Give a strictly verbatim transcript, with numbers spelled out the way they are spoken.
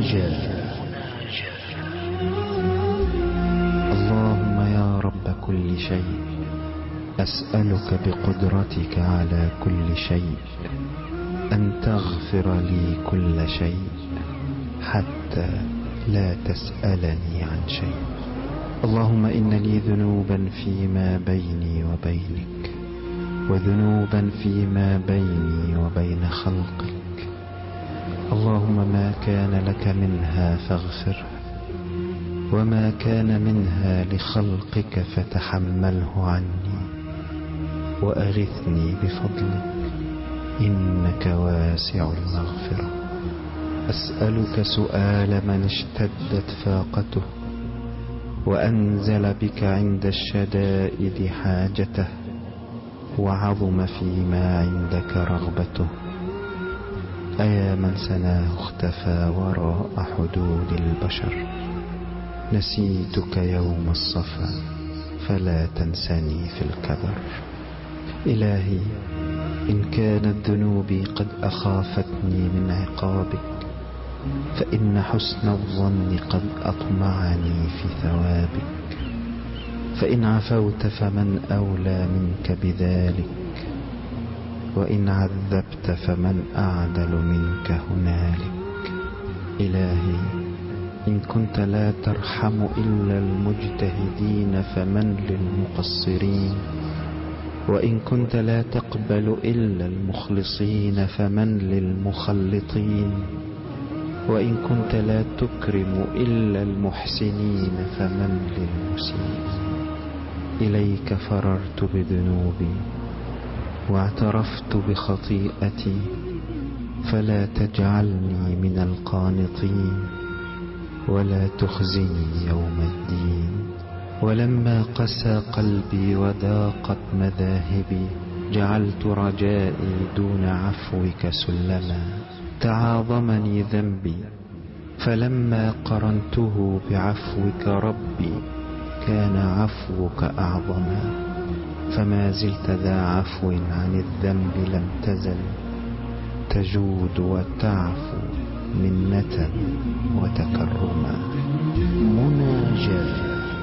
مناجاة. اللهم يا رب كل شيء، أسألك بقدرتك على كل شيء أن تغفر لي كل شيء حتى لا تسألني عن شيء. اللهم إن لي ذنوبا فيما بيني وبينك، وذنوبا فيما بيني وبين خلقك. اللهم ما كان لك منها فاغفره، وما كان منها لخلقك فتحمله عني، وأغثني بفضلك إنك واسع المغفرة. أسألك سؤال من اشتدت فاقته وأنزل بك عند الشدائد حاجته، وعظم فيما عندك رغبته. أيا من سناه اختفى وراء حدود البشر، نسيتك يوم الصفا فلا تنسني في الكبر. إلهي، إن كانت ذنوبي قد أخافتني من عقابك، فإن حسن الظن قد أطمعني في ثوابك. فإن عفوت فمن أولى منك بذلك، وإن عذبت فمن أعدل منك هنالك. إلهي، إن كنت لا ترحم إلا المجتهدين فمن للمقصرين، وإن كنت لا تقبل إلا المخلصين فمن للمخلطين، وإن كنت لا تكرم إلا المحسنين فمن للمسيئين. إليك فررت بذنوبي واعترفت بخطيئتي، فلا تجعلني من القانطين ولا تخزني يوم الدين. ولما قسى قلبي وضاقت مذاهبي، جعلت رجائي دون عفوك سلما. تعاظمني ذنبي فلما قرنته بعفوك ربي، كان عفوك أعظما. فما زلت ذا عفو عن الذنب لم تزل، تجود وتعفو منة وتكرما. مناجاة.